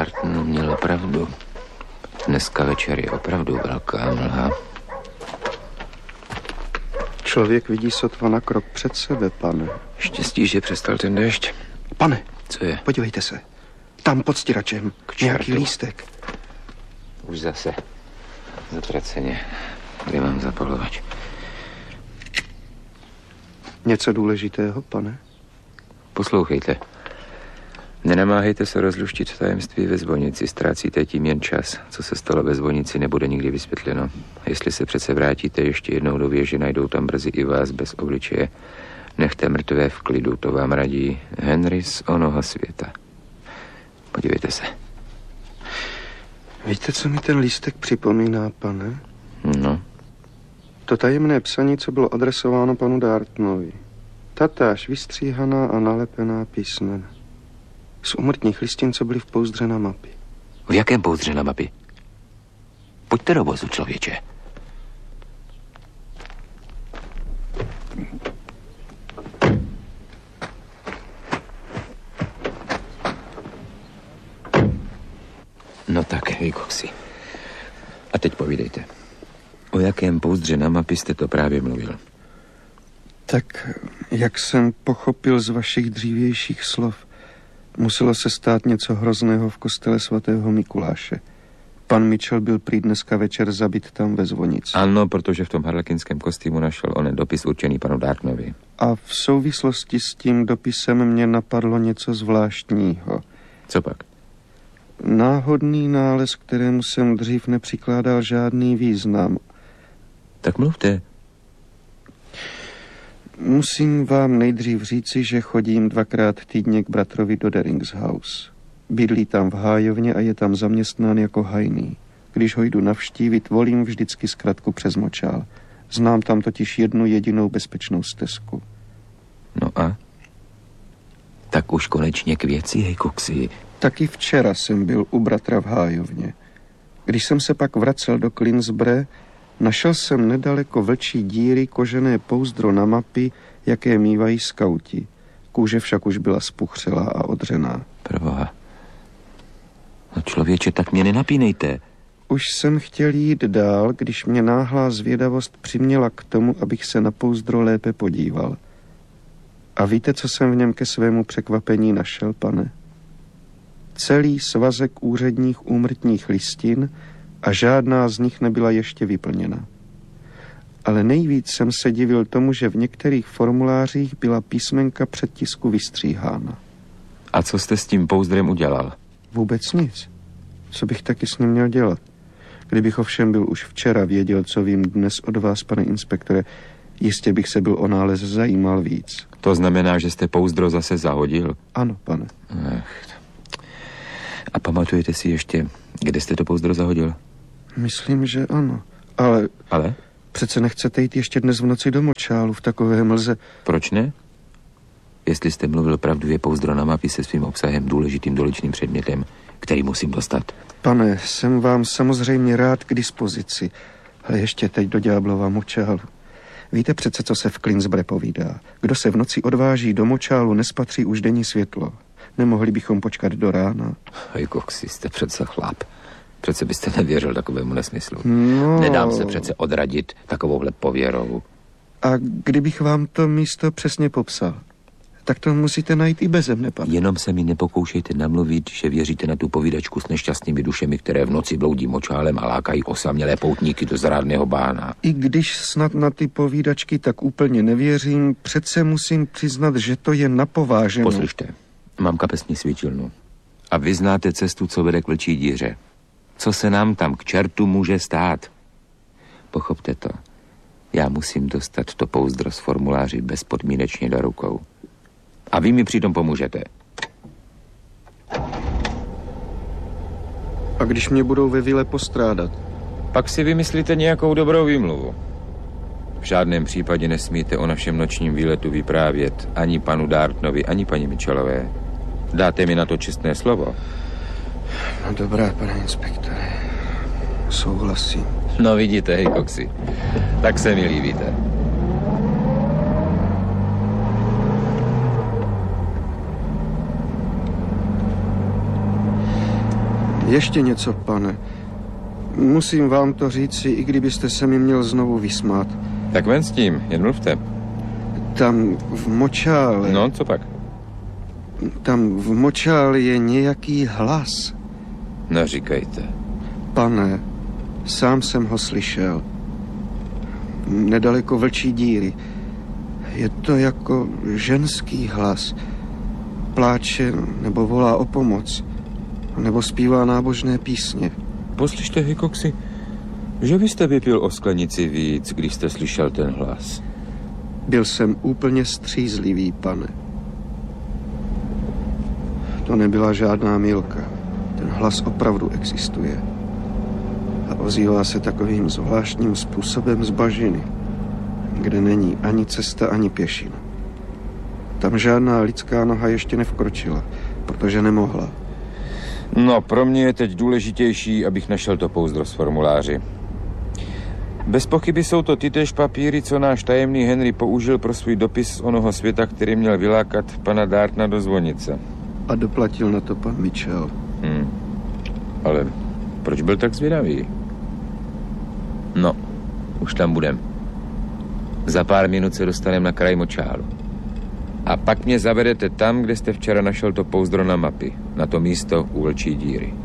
Darton měl pravdu. Dneska večer je opravdu velká mlha. Člověk vidí sotva na krok před sebe, pane. Štěstí, že přestal ten déšť. Pane, co je? Podívejte se. Tam pod stěračem. Nějaký lístek. Už zase. Zatraceně. Kde mám zapalovač? Něco důležitého, pane? Poslouchejte. Nenamáhejte se rozluštit tajemství ve zvonici. Ztrácíte tím jen čas. Co se stalo ve zvonici, nebude nikdy vysvětleno. Jestli se přece vrátíte ještě jednou do věže, najdou tam brzy i vás bez obličeje. Nechte mrtvé v klidu, to vám radí Henry z onoho světa. Podívejte se. Víte, co mi ten lístek připomíná, pane? No. To tajemné psaní, co bylo adresováno panu Dartonovi. Tatáž vystříhaná a nalepená písmena. Z úmrtních listin, co byly v pouzdře na mapě. V jakém pouzdře na mapě? Pojďte do vozu, člověče. No tak, hej, Coxy. A teď povídejte. O jakém pouzdře na mapě jste to právě mluvil? Tak, jak jsem pochopil z vašich dřívějších slov, muselo se stát něco hrozného v kostele svatého Mikuláše. Pan Mitchell byl prý dneska večer zabit tam ve zvonici. Ano, protože v tom harlekinském kostýmu našel onen dopis určený panu Dartonovi. A v souvislosti s tím dopisem mě napadlo něco zvláštního. Co pak? Náhodný nález, kterému jsem dřív nepřikládal žádný význam. Tak mluvte. Musím vám nejdřív říci, že chodím 2krát týdně k bratrovi do Derings House. Bydlí tam v hájovně a je tam zaměstnán jako hajný. Když ho jdu navštívit, volím vždycky zkratku přes močál. Znám tam totiž jednu jedinou bezpečnou stezku. No a? Tak už konečně k věci, hej, Coxy. Taky včera jsem byl u bratra v hájovně. Když jsem se pak vracel do Clinsbury, našel jsem nedaleko vlčí díry kožené pouzdro na mapy, jaké mívají skauti. Kůže však už byla spuchřelá a odřená. Proboha. No člověče, tak mě nenapínejte. Už jsem chtěl jít dál, když mě náhlá zvědavost přiměla k tomu, abych se na pouzdro lépe podíval. A víte, co jsem v něm ke svému překvapení našel, pane? Celý svazek úředních úmrtních listin a žádná z nich nebyla ještě vyplněna. Ale nejvíc jsem se divil tomu, že v některých formulářích byla písmenka předtisku vystříhána. A co jste s tím pouzdrem udělal? Vůbec nic. Co bych taky s ním měl dělat? Kdybych ovšem byl už včera věděl, co vím dnes od vás, pane inspektore, jistě bych se byl o nález zajímal víc. To znamená, že jste pouzdro zase zahodil? Ano, pane. A pamatujete si ještě, kde jste to pouzdro zahodil? Myslím, že ano. Ale? Přece nechcete jít ještě dnes v noci do močálu v takové mlze. Proč ne? Jestli jste mluvil pravdu, je pouzdro na mapě se svým obsahem důležitým doličným předmětem, který musím dostat. Pane, jsem vám samozřejmě rád k dispozici, ale ještě teď do ďáblova močálu. Víte přece, co se v Clinsbury povídá. Kdo se v noci odváží do močálu, nespatří už denní světlo. Nemohli bychom počkat do rána? Hej, Coxy, jste přece chlap. Přece byste nevěřil takovému nesmyslu. No. Nedám se přece odradit takovouhle pověrou. A kdybych vám to místo přesně popsal, tak to musíte najít i beze mne, pane. Jenom se mi nepokoušejte namluvit, že věříte na tu povídačku s nešťastnými dušemi, které v noci bloudí močálem a lákají osamělé poutníky do zrádného bána. I když snad na ty povídačky tak úplně nevěřím, přece musím přiznat, že to je napováženou. Poslyšte, mám kapesní svítilnu. A vy znáte cestu, co vede k vlčí díře. Co se nám tam k čertu může stát? Pochopte to. Já musím dostat to pouzdro z formuláři bezpodmínečně do rukou. A vy mi přitom pomůžete. A když mě budou ve vile postrádat? Pak si vymyslíte nějakou dobrou výmluvu. V žádném případě nesmíte o našem nočním výletu vyprávět ani panu Dartonovi, ani paní Mitchellové. Dáte mi na to čestné slovo? No dobrá, pane inspektore. Souhlasím. No vidíte, hej, Coxy. Tak se mi líbíte. Ještě něco, pane. Musím vám to říci, i kdybyste se mi měl znovu vysmát. Tak ven s tím, jen mluvte. Tam v močále... No, co pak? Tam v močále je nějaký hlas. No, říkejte. Pane, sám jsem ho slyšel. Nedaleko Vlčí díry. Je to jako ženský hlas. Pláče nebo volá o pomoc. Nebo zpívá nábožné písně. Poslyšte, Hickoxi, že byste vypil o sklenici víc, když jste slyšel ten hlas. Byl jsem úplně střízlivý, pane. To nebyla žádná mýlka. Ten hlas opravdu existuje. A ozývá se takovým zvláštním způsobem z bažiny, kde není ani cesta, ani pěšina. Tam žádná lidská noha ještě nevkročila, protože nemohla. No, pro mě je teď důležitější, abych našel to pouzdro z formuláři. Bez pochyby jsou to tytéž papíry, co náš tajemný Henry použil pro svůj dopis z onoho světa, který měl vylákat pana Dartna do zvonice. A doplatil na to pan Mitchell. Ale proč byl tak zvědavý? No, už tam budem. Za pár minut se dostaneme na kraj močálu. A pak mě zavedete tam, kde jste včera našel to pouzdro na mapy. Na to místo u Vlčí díry.